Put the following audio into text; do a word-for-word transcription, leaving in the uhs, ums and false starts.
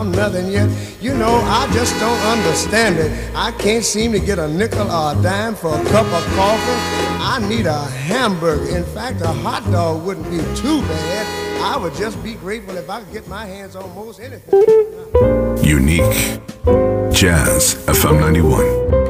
nothing yet. You know, I just don't understand it. I can't seem to get a nickel or a dime for a cup of coffee. I need a hamburger. In fact, a hot dog wouldn't be too bad. I would just be grateful if I could get my hands on most anything. Unique Jazz F M ninety-one.